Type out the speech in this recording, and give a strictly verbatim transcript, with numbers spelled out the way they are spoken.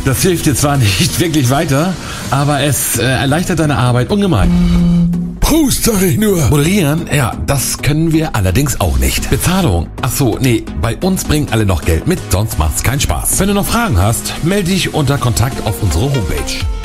Das hilft dir zwar nicht wirklich weiter, aber es äh, erleichtert deine Arbeit ungemein. Prost, sag ich nur. Moderieren, ja, das können wir allerdings auch nicht. Bezahlung, ach so, nee, bei uns bringen alle noch Geld mit, sonst macht's keinen Spaß. Wenn du noch Fragen hast, melde dich unter Kontakt auf unsere Homepage.